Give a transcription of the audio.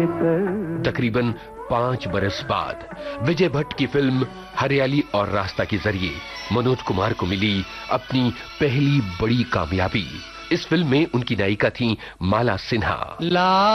तकरीबन 5 बरस बाद विजय भट्ट की फिल्म हरियाली और रास्ता के जरिए मनोज कुमार को मिली अपनी पहली बड़ी कामयाबी। इस फिल्म में उनकी नायिका थी माला सिन्हा।